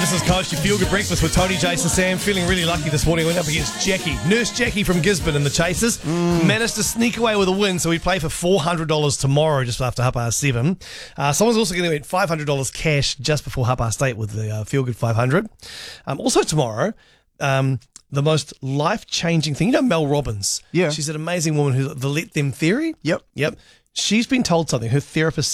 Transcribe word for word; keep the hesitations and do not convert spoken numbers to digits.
This is Coach, your feel-good breakfast with Tony, Jason, Sam. Feeling really lucky this morning. Went up against Jackie. Nurse Jackie from Gisborne in the Chasers. Mm. Managed to sneak away with a win, so we play for four hundred dollars tomorrow just after half past seven. Uh, someone's also going to win five hundred dollars cash just before half past eight with the uh, feel-good five hundred. Um, also tomorrow, um, the most life-changing thing. You know Mel Robbins? Yeah. She's an amazing woman who's the Let Them Theory. Yep. Yep. She's been told something. Her therapist